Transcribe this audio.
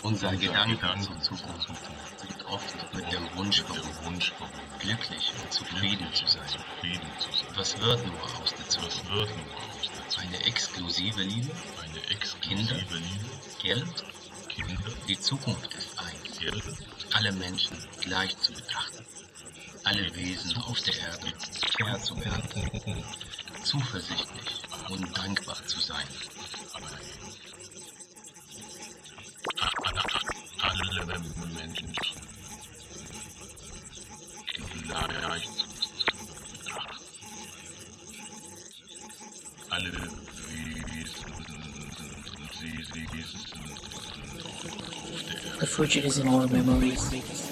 Unser Gedanken zur Zukunft sind oft mit dem Wunsch verbunden, glücklich und zufrieden zu sein. Was wird nur aus der Zukunft? Eine exklusive Liebe? Kinder? Geld? Die Zukunft ist eins. Alle Menschen gleich zu betrachten. Alle Wesen auf der Erde fair zu behandeln. Zuversichtlich und dankbar zu sein. Alle Menschen gleich zu betrachten. Alle Wesen auf der Erde. The fridge is in our memories.